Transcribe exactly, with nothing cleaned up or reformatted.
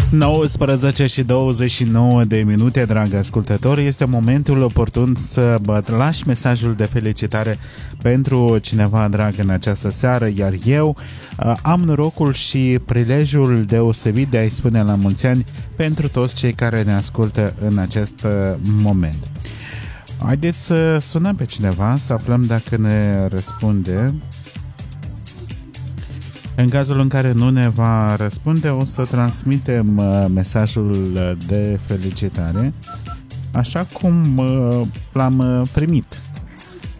nouăsprezece și douăzeci și nouă de minute, dragi ascultători, este momentul oportun să lași mesajul de felicitare pentru cineva drag în această seară, iar eu am norocul și prilejul deosebit de a-i spune la mulți ani pentru toți cei care ne ascultă în acest moment. Haideți să sunăm pe cineva, să aflăm dacă ne răspunde. În cazul în care nu ne va răspunde, o să transmitem mesajul de felicitare așa cum l-am primit.